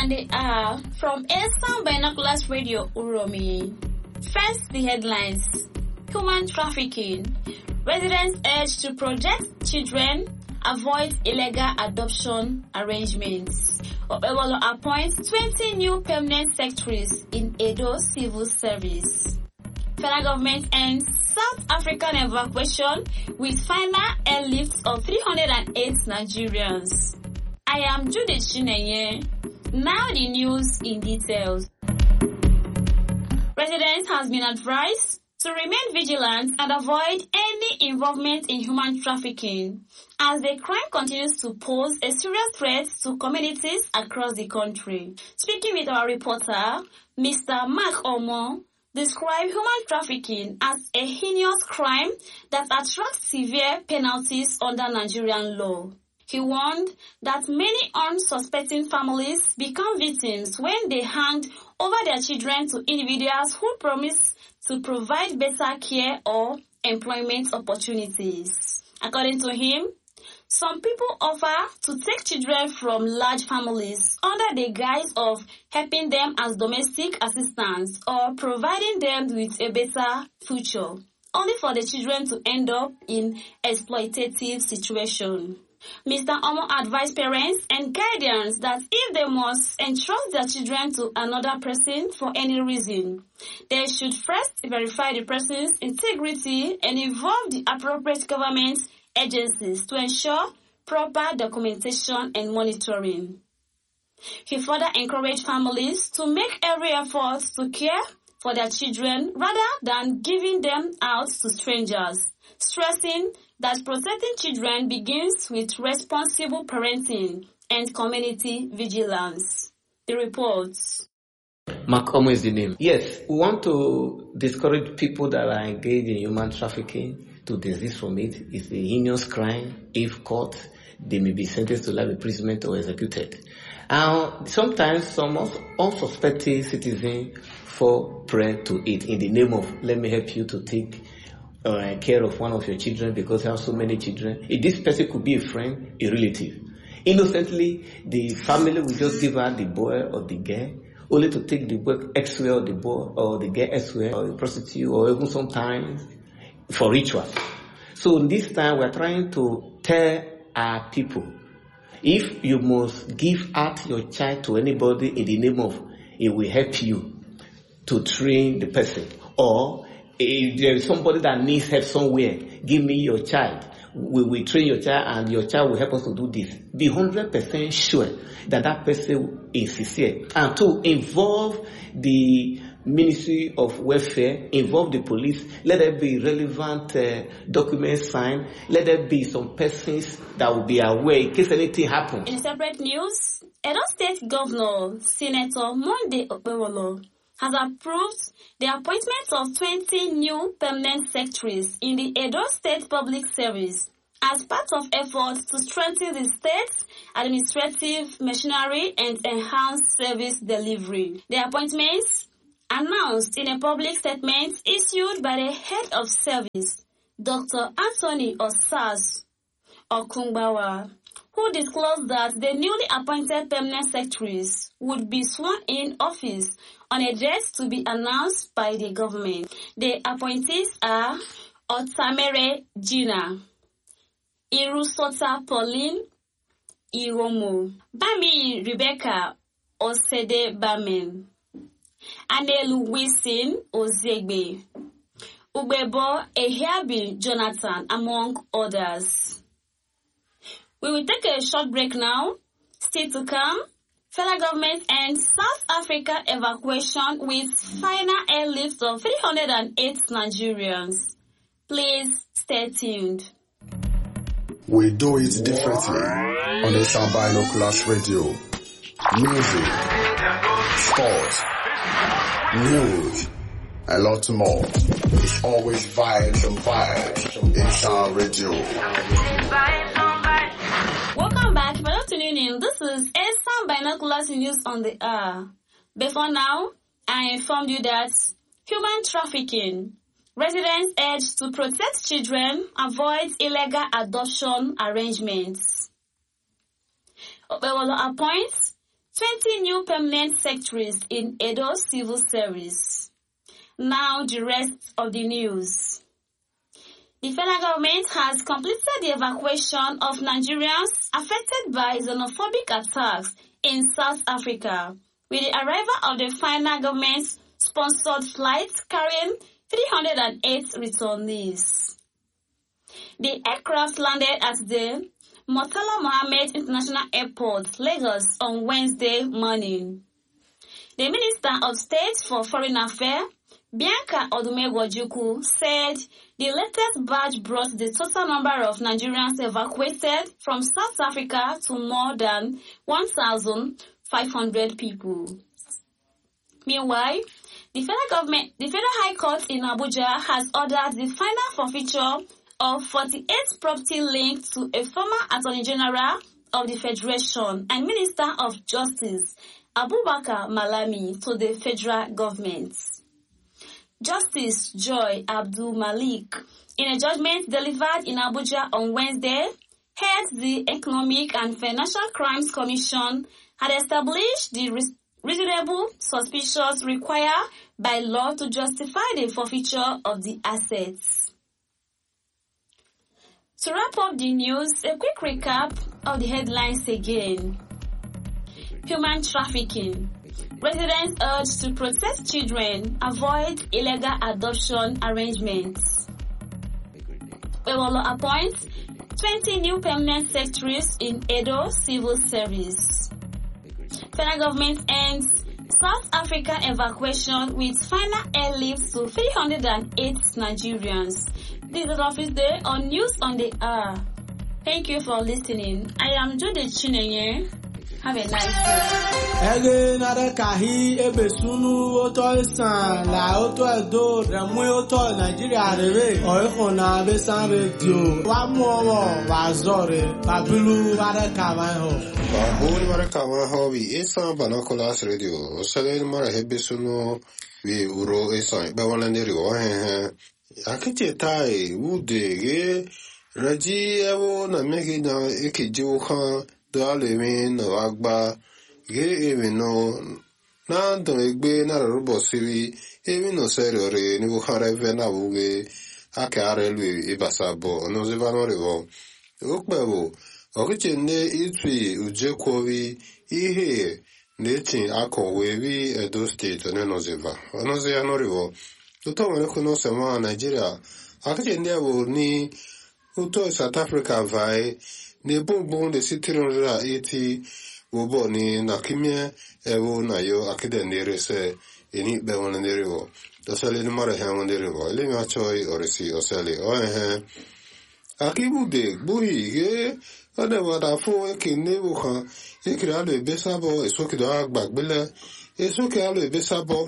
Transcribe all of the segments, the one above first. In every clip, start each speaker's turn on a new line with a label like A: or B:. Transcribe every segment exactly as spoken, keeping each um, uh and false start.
A: And they are from Eastern Binoculars Radio Uromi. First, the headlines. Human trafficking. Residents urged to protect children, avoid illegal adoption arrangements. Okpebholo appoints twenty new permanent secretaries in Edo Civil Service. Federal government ends South African evacuation with final airlift of three hundred eight Nigerians. I am Judith Chinenye. Now the news in details. Residents has been advised to remain vigilant and avoid any involvement in human trafficking, as the crime continues to pose a serious threat to communities across the country. Speaking with our reporter, Mister Mark Omo described human trafficking as a heinous crime that attracts severe penalties under Nigerian law. He warned that many unsuspecting families become victims when they hand over their children to individuals who promise to provide better care or employment opportunities. According to him, some people offer to take children from large families under the guise of helping them as domestic assistants or providing them with a better future, only for the children to end up in exploitative situation. Mister Omo advised parents and guardians that if they must entrust their children to another person for any reason, they should first verify the person's integrity and involve the appropriate government agencies to ensure proper documentation and monitoring. He further encouraged families to make every effort to care for their children rather than giving them out to strangers, stressing that protecting children begins with responsible parenting and community vigilance. The reports.
B: Mark Omo is the name. Yes, we want to discourage people that are engaged in human trafficking to desist from it. It's a heinous crime. If caught, they may be sentenced to life imprisonment or executed. And sometimes some unsuspecting citizens fall prey to it in the name of, let me help you to take Uh, care of one of your children because you have so many children. If this person could be a friend, a relative. Innocently, the family will just give her the boy or the girl, only to take the boy elsewhere or the boy or the girl elsewhere, or a prostitute, or even sometimes for rituals. So this time we're trying to tell our people, if you must give out your child to anybody in the name of it will help you to train the person, or if there is somebody that needs help somewhere, give me your child. We will train your child and your child will help us to do this. Be one hundred percent sure that that person is sincere. And to involve the Ministry of Welfare, involve the police, let there be relevant uh, documents signed, let there be some persons that will be aware in case anything happens.
A: In separate news, Edo State Governor, Senator Monday Okpebholo, has approved the appointment of twenty new permanent secretaries in the Edo State Public Service as part of efforts to strengthen the state's administrative machinery and enhance service delivery. The appointments, announced in a public statement issued by the head of service, Doctor Anthony Osas Okungbawa, who disclosed that the newly appointed permanent secretaries would be sworn in office on a date to be announced by the government. The appointees are Otamere Gina, Irusota Pauline Iromo, Bami Rebecca Osede Bamen, Anelu Wisin Ozegbe, Ubebo Ehiabi Jonathan, among others. We will take a short break now. Still to come, federal government ends South Africa evacuation with final airlift of three hundred eight Nigerians. Please stay tuned.
C: We do it differently on the Eastern Binoculars Radio. Music, sports, news, a lot more. It's always vibes and vibes on Eastern Radio.
A: Welcome back. For not tuning in, this is Eastern Binoculars News on the air. Before now, I informed you that human trafficking. Residents urged to protect children, avoid illegal adoption arrangements. Okpebholo appoints twenty new permanent secretaries in Edo Civil Service. Now the rest of the news. The federal government has completed the evacuation of Nigerians affected by xenophobic attacks in South Africa, with the arrival of the final government-sponsored flight carrying three hundred eight returnees. The aircraft landed at the Murtala Mohammed International Airport, Lagos, on Wednesday morning. The Minister of State for Foreign Affairs, Bianca Odumegwu-Ojukwu, said the latest batch brought the total number of Nigerians evacuated from South Africa to more than one thousand five hundred people. Meanwhile, the federal government, the Federal High Court in Abuja has ordered the final forfeiture of forty-eight property linked to a former Attorney General of the Federation and Minister of Justice, Abubakar Malami, to the federal government. Justice Joy Abdul Malik, in a judgment delivered in Abuja on Wednesday, heads the Economic and Financial Crimes Commission, had established the reasonable suspicions required by law to justify the forfeiture of the assets. To wrap up the news, a quick recap of the headlines again. Human trafficking. Residents urged to protect children, avoid illegal adoption arrangements. Ewolo appoints twenty new permanent secretaries in Edo Civil Service. Federal government ends South Africa evacuation with final airlift to three hundred eight Nigerians. This is Office Day on News on the Hour. Thank you for listening. I am Jude Chinenye. Have a nice day.
D: Ege nare kahi ebe sunu oto isan la oto edo remwe oto Nigeria rere oiko na besan radio wa mu owo wa zore babilu ware kawan ho
E: ba boli ware kawan ho bi isan banakolas radio osele mara hebe sunu wi uro isan be wala nderi o he akete tai wude ge raji ewo na megi na ekeji o kan Dalemin no agba ge emi no na ndo egbe na robo siri emi no serio re ni bukhare ve na buge akare lu ibasabo no zevano revo okpewo okiche ne itwi ujekowi ihe netin akowe bi Edo State ne no zeva no ze anorivo to mo ko no sema Nigeria akiche ne wo ni uto South Africa vai ne bonbon de sitiron eighty wobo ni nakimie ewo na yo akide nerese eni be won neriwo to sele ni mara he won neriwo le mi achoi orisi osele o he akibu de buhi ge ade wada fo ke ne wo kan ikira le besabo eso ki do agbagbele eso ki alo besabo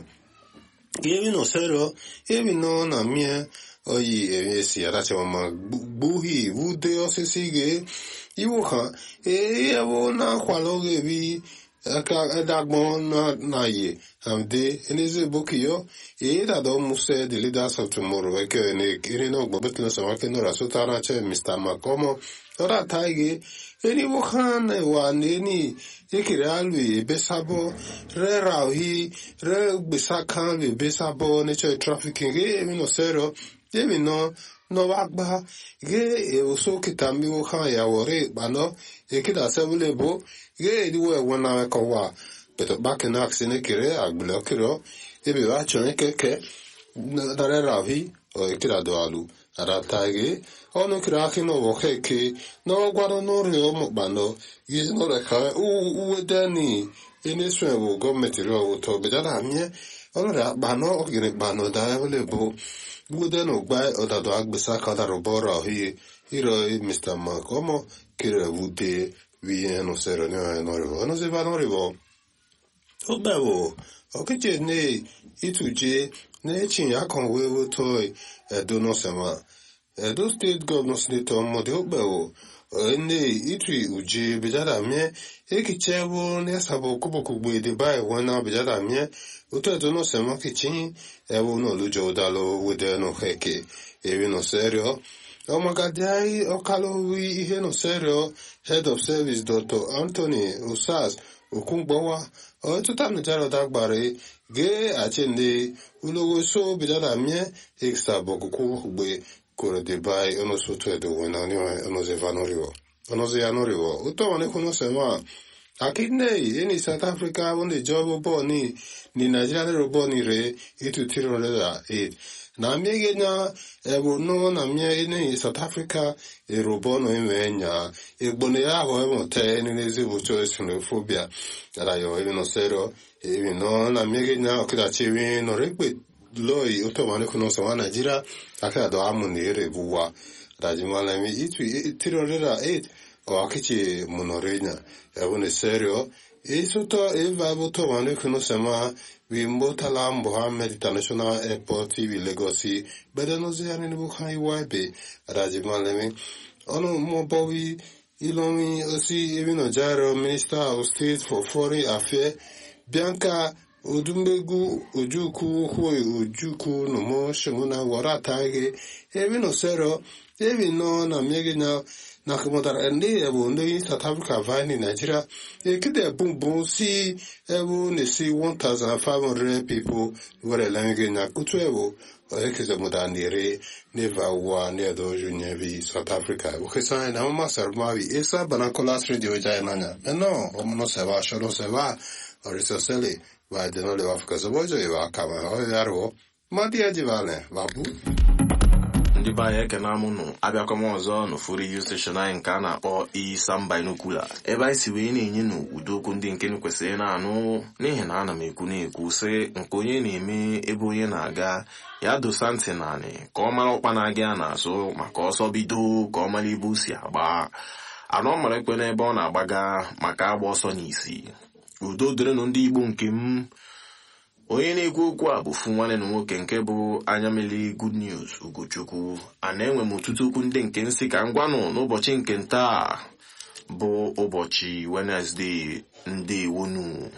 E: ge no sero e mi no na mie oyi e si ara che ma buhi wude osisi ge iwoka e yawo na kwaloge bi aka dagbon na na ye amde eneze bokiyo e da do muse the leaders of tomorrow we ke ne kire no gbobet no sama ke no rasota na che Mister Makomo ora taige eni wokan wa neni ikire alwi besabo re rawi re besakan we besabo ne che trafficking e mi no sero e mi no no agba ge e oso kitami wo kan ya wore bano e kida sebule bo ge di we wona ko wa but back in action e kire agblo kiro e be wa chon keke dare ravi o e kida do alu ara tage ono kira kino wo keke no gwaro no re o mo bano is no re ka u u dani ene so wo government ro to be dara mie ono ra bano o kire bano da le bo Guden ogba odado agbesa kada robora hi hiro Mister Makomo kire wude vi eno sero ne no rivo no se va no rivo obewo okiche ne ituje ne chin akon wewo toy Edo no sema Edo State Governors ne to mo de obewo ne itui uje bejada mie ekichewo ne sabo kuboku gbe de bai wona bejada mie Uto no sema kichin ewo no lujo dalo wude no heke evi no serio Omagadiai Okalowi ihe no serio head of service Doctor Anthony Usas Okungbawa otuta mjaro dagbare ge achende ulogo so bidada mie extra bokuku gbe kore de bai ono soto edo wena ni ono ze vanoriwo ono ze anoriwo uto wane kuno sema akidne ini South Africa wonde job bo ni ni Nigeria ro bo ni re itu tiro le eight na miege nya ebo no na miege ni South Africa e robo no emenya e gbone ya ho emo te ni nezi bucho xenophobia ara yo e no sero e no na miege nya okida chiwi no rekpe loi otomane kuno so Nigeria aka do amuni re buwa rajimala mi itu tiro le eight o akichi monorenya ebo ne serio e soto e vavo tomane kuno sema we mbotala Mohammed International Airport we Legosi bedano ziani bukhai waibe rajimalemi ono mobowi ilomi osi evino jaro Minister of State for Foreign Affairs Bianca Odumbegu Ojuku Hoi Ojuku Nomo Shimuna Waratage evino sero evino na miegina Nakamotara and they ebu ndi South Africa vine in Nigeria. They could have boom boom see ebu ne see one thousand five hundred people were a language na kutuebu or ekeze mudandere never wa near those nevi South Africa. Ukisa na mama sarmavi esa banakolas radio jainanya. No, omo seva shoro seva or isoseli va de no le Africa so bojo eva kama o yaro madia jivale babu.
F: Ndị be anyị ekene amụnụ abịakwa m ọzọ n'ụfọdụ redio station anyị nke a na-akpọ Isam Binocular ebe anyị si wee na-enye n'ụdị okwu ndị nke kwesịrị na-anụ n'ihi na ana m ekwu na-ekwu sị nke onye na-eme ebe onye na-aga ya dosa ntị naanị ka ọ mara ọkpa na-aga ya n'azụ maka ọsọ bido ka ọ mara ibu si agba anọ mara ekwe n'ebe ọ na-agbaga maka agba ọsọ n'isi udo dịrịnụ ndị Igbo nke m onye na-ekwu okwu a bụ fu nwanne na nwoke nke bụ anya mmiri Good News Ugochukwu a na-enwe m ọtụtụ okwu ndị nke nsị ka ngwanụ n'ụbọchị nke ntaa bụ ụbọchị Wednesday ndewonu.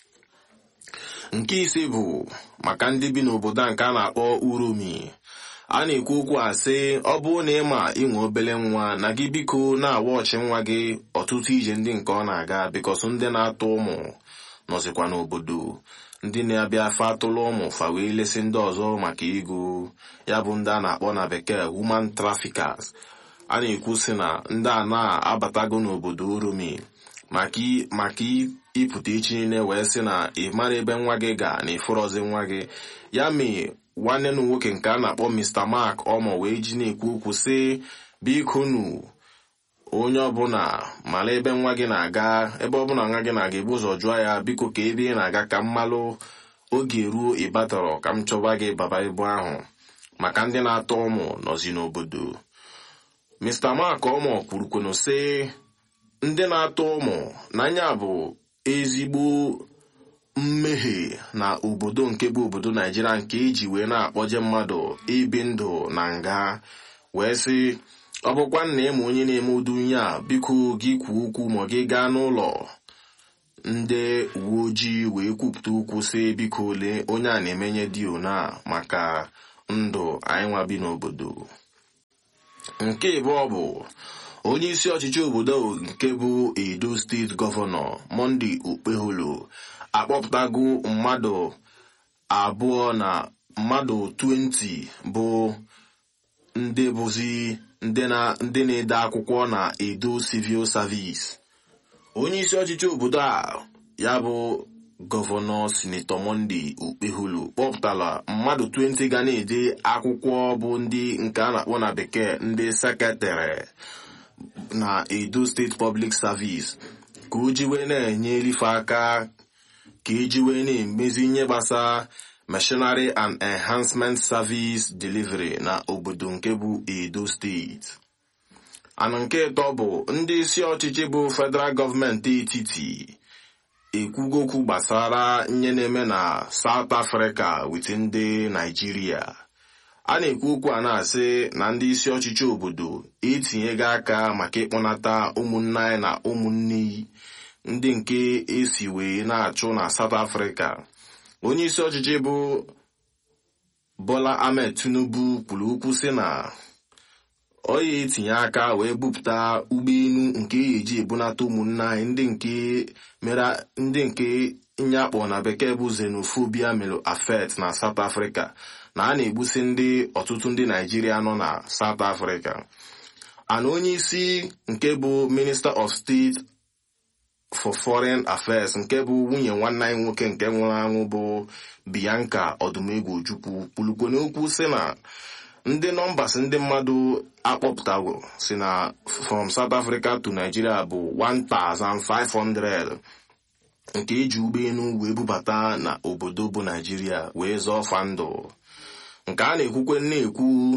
F: Nke ise bụ maka ndị bi n'obodo a nke a na-akpọ Uromi. A na-ekwu okwu a sị ọ bụrụ na ịma inwe obele nwa na gị biko na-awa ọchị nwa gị ọtụtụ ije ndị nke ọ na-aga bikọsụ ndị na-atụ ụmụ nọzikwa n'obodo ndị na-abịa fa atụlụ ụmụ fa wee lesi ndị ọzọ maka ego ya bụ ndị a na-akpọ na bekee human traffickers. A na-ekwu sị na ndị a na-abatago n'obodo Uromi maka ịpụta echi niile wee sị na ị mara ebe nwa gị ga na ịfụrọzi nwa gị ya mee nwanne na nwoke nke a na-akpọ Mister Mark ọmọ wee ji na-ekwu okwu sị biko nu onye ọbụla mara ebe nwa gị na-aga ebe ọbụla nwa gị na-aga ebu ụzọ jụọ ya biko ka ebe ị na-aga ka mmalụ oge ruo ịbatọrọ ka m chọba gị baba ibu ahụ maka ndị na-atọ ụmụ nọzi n'obodo. Mister Mark ọmọ kwurukwenu sị ndị na-atọ ụmụ n'anya bụ ezigbo mmehie na obodo nke bụ obodo Naijiria nke eji wee na-akpọje mmadụ ibi ndụ na nga wee sị ọ bụkwa nna ịma onye na-eme udu nye a biko gị kwuo okwu ma gị gaa n'ụlọ ndị uwe ojii wee kwupụta okwu sị biko ole onye a na-emenye dio na maka ndụ anyị nwa bi n'obodo. Nke ịbụọ bụ onye isi ọchịchị obodo nke bụ Edo steeti gọvanọ Monday Okpeholo akpọpụtago mmadụ abụọ na mmadụ twenty bụ ndị bụzi ndị na-ede akwụkwọ na Edo Civil Service. Onye isi ọchịchị obodo a ya bụ gọvanọ Senator Monday Okpeholo kpọpụtara mmadụ twenty ga na-ede akwụkwọ bụ ndị nke a na-akpọ na bekee ndị sekretịrị na Edo State Public Service ka o ji wee na-enye elife aka ka eji wee na-emezi ihe gbasara Machinery and Enhancement Service Delivery na obodo nke bụ Edo State. Anụ nke ịtọ bụ ndị isi ọchịchị bụ federal gọọmenti etiti ekwugo okwu gbasara ihe na-eme na South Africa with ndị Nigeria. A na-ekwu okwu a na-asị na ndị isi ọchịchị obodo etinyego aka maka ịkpọnata ụmụnne anyị na ụmụnne ndị nke esi wee na-achụ na South Africa. Onye isi ọchịchị bụ Bola Ahmed Tinubu kwuru okwu sị na oya etinye aka wee bupụta ụgbọelu nke eji ebunata ụmụnne anyị ndị nke mere ndị nke nyakpọ na bekee bụ xenophobia mere affect na South Africa na a na-egbusi ndị ọtụtụ ndị Naijiria nọ na South Africa. Ana onye isi nke bụ Minister of State for Foreign Affairs nke bụ nwunye nwanne anyị nwoke nke nwụrụ anwụ bụ Bianca Odumegwu Ojukwu kwulukwo n'okwu sị na ndị nọmbas ndị mmadụ akpọpụtago si na from South Africa to Nigeria bụ one thousand five hundred nke eji ụgbọelu wee bubata na obodo bụ Nigeria wee zọọ fa ndụ. Nke a na-ekwukwe na-ekwu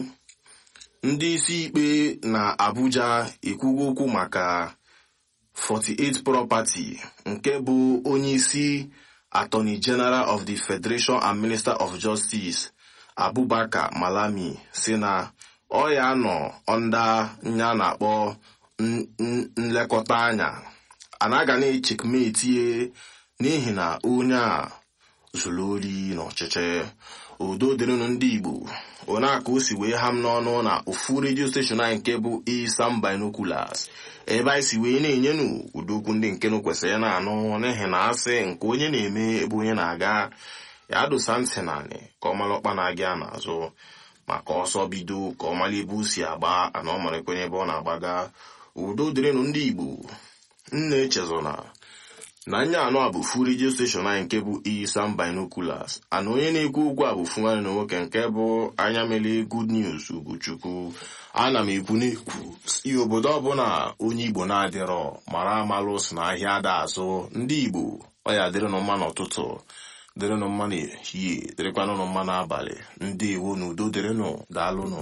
F: ndị isi ikpe na Abuja ekwugo okwu maka forty-eight property nke bụ onye isi Attorney General of the Federation and Minister of Justice Abubakar Malami si na ọ ya nọ onda nya na-akpọ nlekọta anya anaga na-echekmetie n'ihi na onye a zuru ori n'ọchịchị. Udo dịrịnụ ndị Igbo, onye aka o si wee ha m n'ọnụ na ofu redio steshọn anyị nke bụ Isam Binoculars ebe anyị si wee na-enyenụ ụdokwu ndị nke nụ kwesịrị na-anụ n'ihi na asị nke onye na-eme ebe onye na-aga ya dosa ntị naanị ka ọ mara ọkpa na-aga n'azụ maka ọsọ bido ka ọ mara ebe o si agba ana ọ mara ekwenye ebe ọ na-agbaga. Udo dịrịnụ ndị Igbo, nna echezona na anya anọ a bụ fu redio steshọn anyị nke bụ Isam Binoculars. Ana onye na-ekwu okwu a bụ fu nwanne na nwoke nke bụ anya mele Good News Ugochukwu. Ana m ekwu n'ekwu si obodo ọbụla onye Igbo na-adịrọ mara amalụ si na ahịa ada azụ. Ndị Igbo ọ ya dịrịnụ mma n'ụtụtụ, dịrịnụ mma n'ehihie, dịrịkwanụ mma n'abalị. Ndị Igbo na udo dịrịnụ, daalụnụ.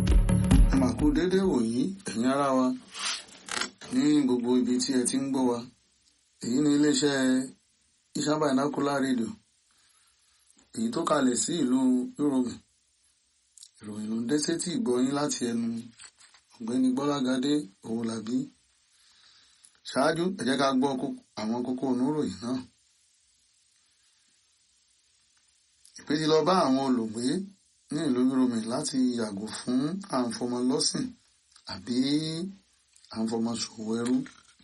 G: Àmàkù dédé wòyí ẹ̀yin ará wa ní gbogbo ibi tí ẹ ti ń gbọ́ wa. Èyí ni iléeṣẹ́ Isam Binocular Radio èyí tó kalẹ̀ sí ìlú Yorùbá. Ìròyìn ló ń dé sétí ìgbọ́yín láti ẹnu ọ̀gbẹ́ni Gbọ́lágadé Owólabí. Ṣáájú ẹ jẹ́ ká gbọ́ àwọn kókó oníròyìn náà. Ìpè ti lọ bá àwọn olùgbé ní ìlú Yorùbá láti yàgò fún àǹfọmọlọ́sìn àbí àǹfọmọṣòwò ẹrú.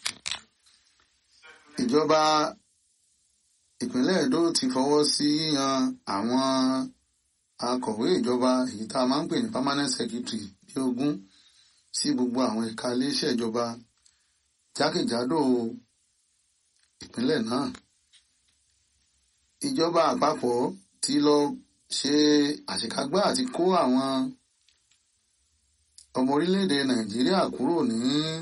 G: Ìjọba ìpínlẹ̀ Èdó ti fọwọ́ sí yíyan àwọn akọ̀wé ìjọba èyí tá a máa ń pè ní permanent secretary bí ogún sí gbogbo àwọn ẹ̀ka iléeṣẹ́ ìjọba jákèjádò ìpínlẹ̀ náà. Ìjọba àpapọ̀ ti lọ ṣe àṣekágbá àti kó àwọn ọmọ orílẹ̀-èdè Nàìjíríà kúrò ní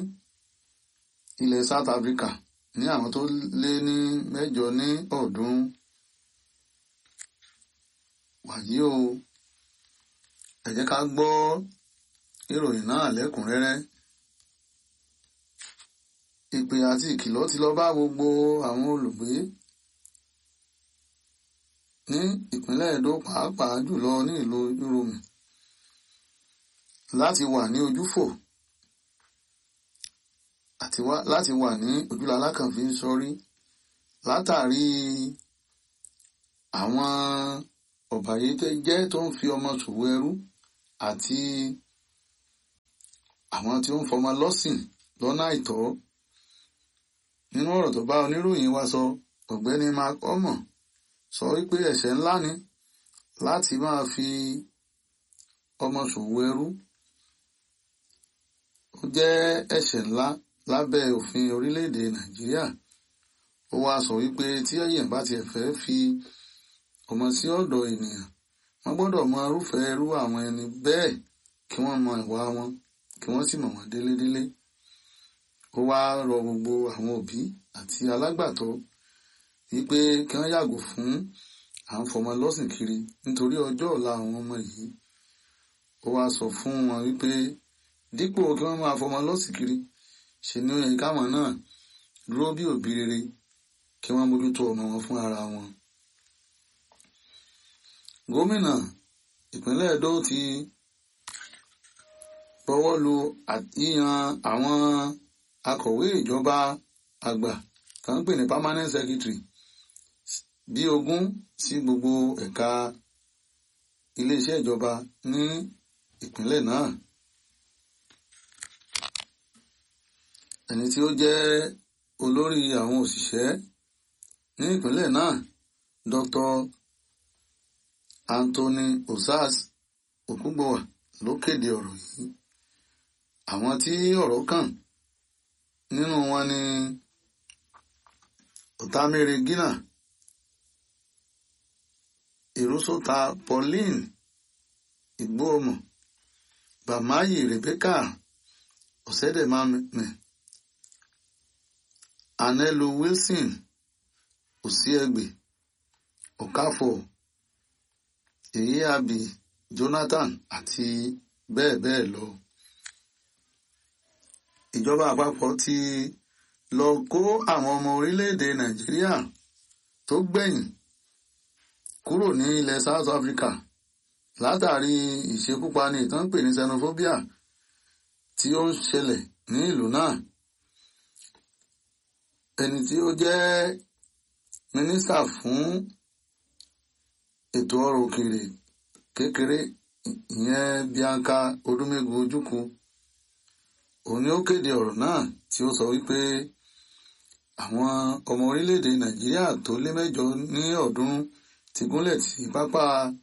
G: ilẹ̀ South Africa ní àwọn tó lé ní mẹ́jọ ní ọ̀ọ́dúnrún. Wàyí o, ẹ jẹ́ ká gbọ́ ìròyìn náà lẹ́kùnrẹ́rẹ́. Ìpè àti ìkìlọ̀ ti lọ bá gbogbo àwọn olùgbé ní ìpínlẹ̀ Èdó pàápàá jùlọ ní ìlú Yorùbá láti wà ní ojúfò àti láti wà ní ojúlalá kan fi ń sọrí látàrí àwọn ọ̀bàyéjẹ́ tó ń fi ọmọ ṣòwò ẹrú àti àwọn tí ó ń fọmọ lọ́sìn lọ́nà àìtọ́. Nínú ọ̀rọ̀ tó bá oníròyìn wa sọ, ọ̀gbẹ́ni Mark Omo sọ wípé ẹ̀ṣẹ̀ ńlá ni láti máa fi ọmọ ṣòwò ẹrú. Ó jẹ́ ẹ̀ṣẹ̀ ńlá lábẹ́ òfin orílẹ̀-èdè Nàìjíríà. Ó wá sọ wípé tí èèyàn bá tiẹ̀ fẹ́ fi ọmọ sí ọ̀dọ̀ ènìyàn, wọ́n gbọ́dọ̀ mọ irúfẹ́ irú àwọn ẹni bẹ́ẹ̀ kí wọ́n mọ ìwà wọn kí wọ́n sì mọ̀ wọ́n délédélé. Ó wá rọ gbogbo àwọn òbí àti alágbàtọ́ wípé kí wọ́n yàgò fún à ń fọmọ lọ́sìn kiri nítorí ọjọ́ ọ̀la àwọn ọmọ yìí. Ó wá sọ fún wọn wípé dípò kí wọ́n máa fọmọ lọ́sìn kiri, ṣe ni ó yẹ káwọn náà dúró bí òbí rere kí wọ́n mójútó ọmọ wọn fún ara wọn. Gómìnà ìpínlẹ̀ Èdó ti bọwọ́ lu yíyan àwọn akọ̀wé ìjọba àgbà kan ń pè ní permanent secretary bí ogún sí gbogbo ẹ̀ka iléeṣẹ́ ìjọba ní ìpínlẹ̀ náà. ẹni tí ó jẹ́ olórí àwọn òṣìṣẹ́ ní ìpínlẹ̀ náà Doctor Anthony Osas Okungbowa ló kéde ọ̀rọ̀ yìí. Àwọn tí ọ̀rọ̀ kàn nínú wọn ni Otamere Gina, Irusota Pauline Igbohomo, Bamayi Rebecca Osedemame, Anelu Wilson Osiegbe, Okafor Eyiabi Jonathan àti bẹ́ẹ̀ bẹ́ẹ̀ lọ. Ìjọba àpapọ̀ ti lọ kó àwọn ọmọ orílẹ̀-èdè Nàìjíríà tó gbẹ̀yìn kúrò ní ilẹ̀ South Africa látàrí ìṣekúpani ìtàn pè ní xenophobia tí ó ń ṣẹlẹ̀ ní ìlú náà. Ẹni tí ó jẹ́ mínísítà fún ètò ọrọ̀ òkèèrè kékeré ìyẹn Bianca Odumegu Ojukwu, òun ni ó kéde ọ̀rọ̀ náà tí ó sọ wípé àwọn ọmọ orílẹ̀-èdè Nàìjíríà tó lé mẹ́jọ ní ọ̀ọ́dúnrún ti gúnlẹ̀ sí pápá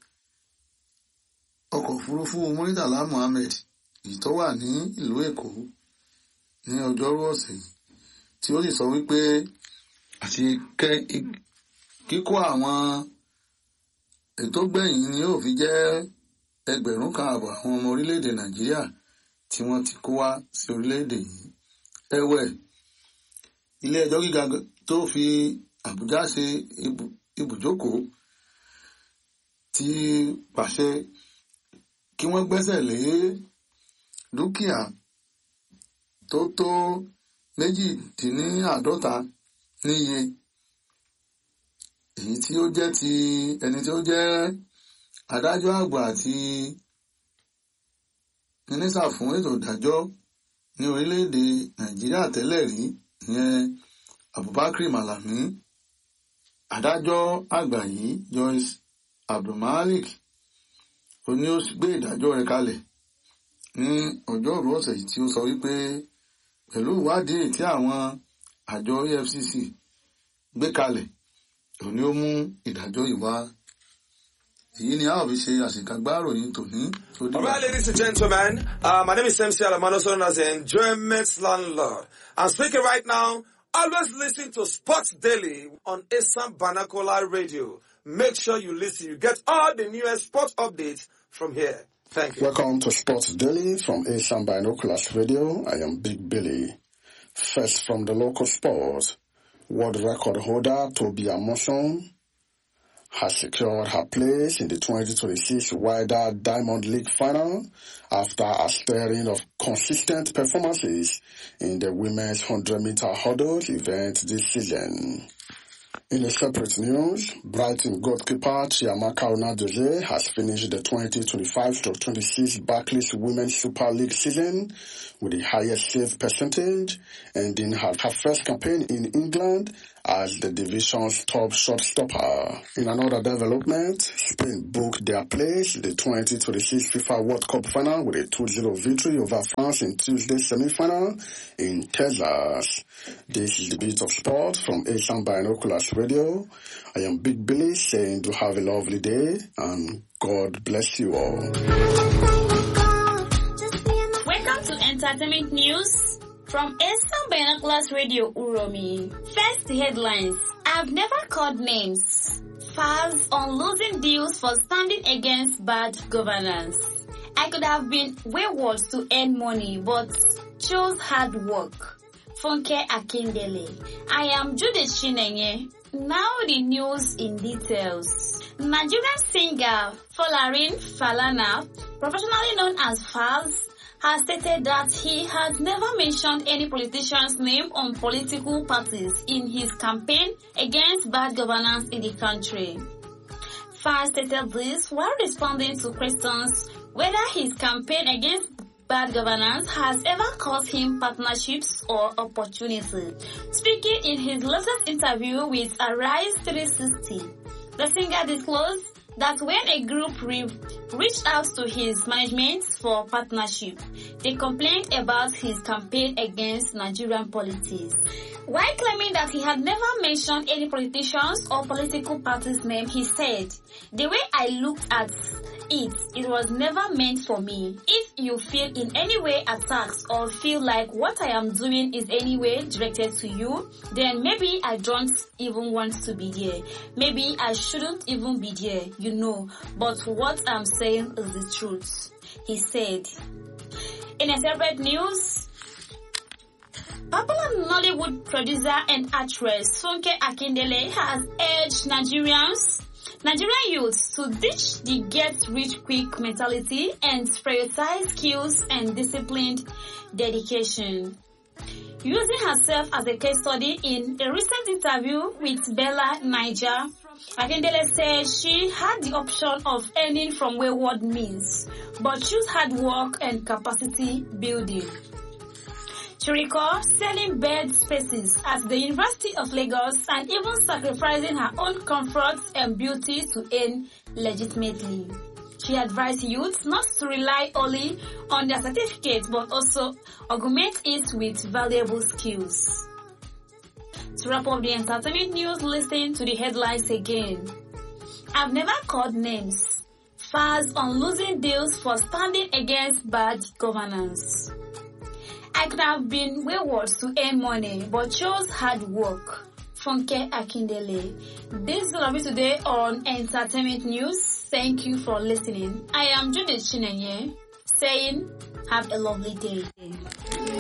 G: ọkọ̀ òfurufú Muritala Muhammed èyí tó wà ní ìlú Èkó ní ọjọ́rú ọ̀sẹ̀ yìí, tí ó sì sọ wípé àti kíkó àwọn ètò gbẹ̀yìn ni yóò fi jẹ́ ẹgbẹ̀rún kan àbọ̀ àwọn ọmọ orílẹ̀-èdè Nàìjíríà tí wọ́n ti kó wá sí orílẹ̀-èdè yìí. Ẹ̀wẹ̀, ilé ẹjọ́ gíga tó fi Àbújá ṣe ibùjókòó ti pàṣẹ kí wọ́n gbẹ́sẹ̀ lé dúkìá tó tó méjìdínláàádọ́ta níye, èyí tí ó jẹ́ ti ẹni tí ó jẹ́ adájọ́ àgbà àti mínísítà fún ètò ìdájọ́ ní orílẹ̀-èdè Nàìjíríà tẹ́lẹ̀ rí ìyẹn Abubakar Malami. Adájọ́ àgbà yìí Joyce Abdulmalik ó ní ó gbé ìdájọ́ rẹ̀ kalẹ̀ ní ọjọ́rú ọ̀sẹ̀ yìí tí ó sọ wípé pẹ̀lú ìwádìí tí àwọn àjọ E F C C gbé kalẹ̀ ó ní ó mú ìdájọ́ yìí wá. Èyí ni a ó fi ṣe àṣekágbá ìròyìn tòní.
H: All right, ladies and gentlemen, uh, my name is M C Alamano, known as the Enjoyment Landlord. I'm speaking right now. Always listen to Sports Daily on Asam Banakola Radio. Make sure you listen. You get all the newest sports updates from here. Thank you.
C: Welcome to Sports Daily from Asam Binoculars Radio. I am Big Billy. First from the local sports, world record holder Toby Amoson has secured her place in the twenty twenty-six Wider Diamond League final after a string of consistent performances in the women's one hundred meter hurdles event this season. In a separate news, Brighton goalkeeper Chiamaka Onadozie has finished the twenty twenty-five to twenty-six Barclays Women's Super League season with the highest save percentage, ending her, her first campaign in England as the division's top shot-stopper. In another development, Spain booked their place in the twenty twenty-six FIFA World Cup final with a two zero victory over France in Tuesday's semi-final in Texas. This is the Beat of Sport from Asian Binoculars Radio. I am Big Billy saying to have a lovely day and God bless you all.
A: Welcome to Entertainment News from Asian Binoculars Radio Uromi. First headlines. I've never called names. Falz on losing deals for standing against bad governance. I could have been wayward to earn money, but chose hard work. Funke Akindele. I am Judith Chinenye. Now the news in details. Nigerian singer Folarin Falana, professionally known as Falz, has stated that he has never mentioned any politician's name on political parties in his campaign against bad governance in the country. Falz stated this while responding to questions whether his campaign against bad governance has ever cost him partnerships or opportunities. Speaking in his latest interview with Arise three sixty, the singer disclosed that when a group re- reached out to his management for partnership, they complained about his campaign against Nigerian politics. While claiming that he had never mentioned any politicians or political party's name, he said, "The way I looked at it, it was never meant for me. If you feel in any way attacked or feel like what I am doing is any way directed to you, then maybe I don't even want to be there. Maybe I shouldn't even be there, you know. But what I'm saying is the truth," he said. In a separate news, popular Nollywood producer and actress Funke Akindele has urged Nigerians, Nigerian youths to ditch the get-rich-quick mentality and prioritize skills and disciplined dedication. Using herself as a case study in a recent interview with Bella Niger, Akindele said she had the option of earning from wayward means, but chose hard work and capacity building. She recalls selling bed spaces at the University of Lagos and even sacrificing her own comfort and beauty to earn legitimately. She advised youths not to rely only on their certificates but also augment it with valuable skills. To wrap up the entertainment news, listen to the headlines again. I've never called names. Fars on losing deals for standing against bad governance. I could have been wayward to earn money, but chose hard work. Funke Akindele. This is all of it today on Entertainment News. Thank you for listening. I am Judith Chinenye, saying have a lovely day.